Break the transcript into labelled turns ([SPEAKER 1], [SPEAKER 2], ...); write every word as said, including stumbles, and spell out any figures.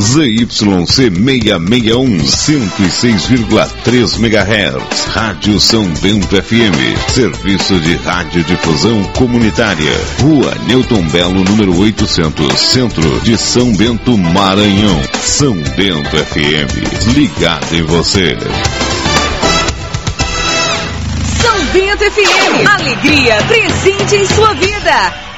[SPEAKER 1] Z Y C seiscentos e sessenta e um, cento e seis vírgula três megahertz. Rádio São Bento F M. Serviço de radiodifusão comunitária. Rua Newton Belo, número oitocentos, Centro de São Bento, Maranhão. São Bento F M. Ligado em você.
[SPEAKER 2] São Bento F M. Alegria presente em sua vida.